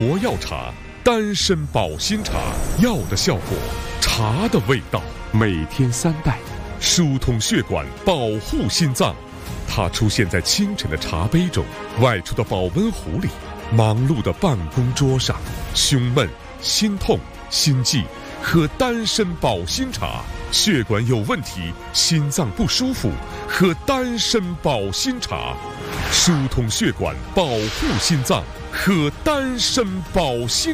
活药茶，丹参保心茶，药的效果，茶的味道。每天3袋，疏通血管，保护心脏。它出现在清晨的茶杯中，外出的保温壶里，忙碌的办公桌上。胸闷、心痛、心悸，喝丹参保心茶。血管有问题，心脏不舒服，喝丹参保心茶。疏通血管，保护心脏，喝丹参保心。